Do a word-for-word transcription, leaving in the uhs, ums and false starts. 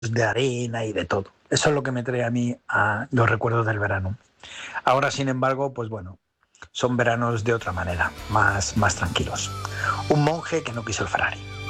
de arena y de todo. Eso es lo que me trae a mí a los recuerdos del verano. Ahora, sin embargo, pues bueno, son veranos de otra manera, más, más tranquilos. Un monje que no quiso el Ferrari.